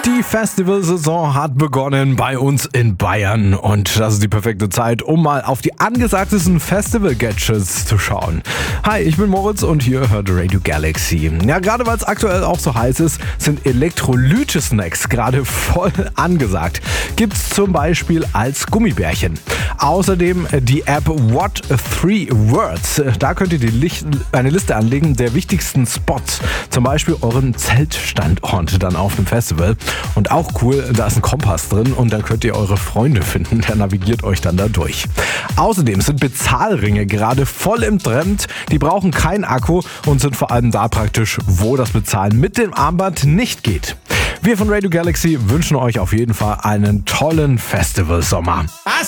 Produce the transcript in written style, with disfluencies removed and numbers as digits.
Die Festivalsaison hat begonnen bei uns in Bayern und das ist die perfekte Zeit, um mal auf die angesagtesten Festival-Gadgets zu schauen. Hi, ich bin Moritz und hier hört Radio Galaxy. Ja, gerade weil es aktuell auch so heiß ist, sind Elektrolyte-Snacks gerade voll angesagt. Gibt's zum Beispiel als Gummibärchen. Außerdem die App What 3 Words. Da könnt ihr eine Liste anlegen der wichtigsten Spots. Zum Beispiel euren Zeltstandort dann auf dem Festival. Und auch cool, da ist ein Kompass drin und dann könnt ihr eure Freunde finden. Der navigiert euch dann da durch. Außerdem sind Bezahlringe gerade voll im Trend. Die brauchen keinen Akku und sind vor allem da praktisch, wo das Bezahlen mit dem Armband nicht geht. Wir von Radio Galaxy wünschen euch auf jeden Fall einen tollen Festivalsommer.